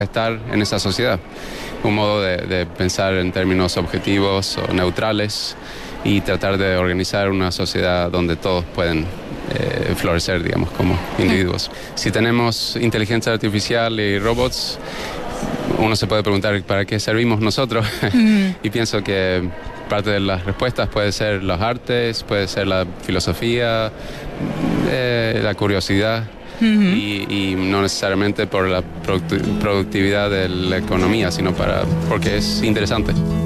estar en esa sociedad. Un modo de pensar en términos objetivos o neutrales y tratar de organizar una sociedad donde todos pueden florecer, digamos, como individuos. Si tenemos inteligencia artificial y robots, uno se puede preguntar ¿para qué servimos nosotros? Y pienso que parte de las respuestas puede ser los artes, puede ser la filosofía, la curiosidad. Y no necesariamente por la productividad de la economía, sino porque es interesante.